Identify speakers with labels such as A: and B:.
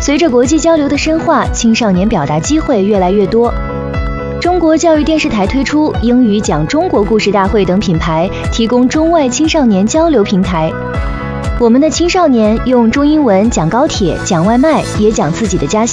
A: 随着国际交流的深化，青少年表达机会越来越多。中国教育电视台推出英语讲中国故事大会等品牌，提供中外青少年交流平台。我们的青少年用中英文讲高铁、讲外卖，也讲自己的家乡。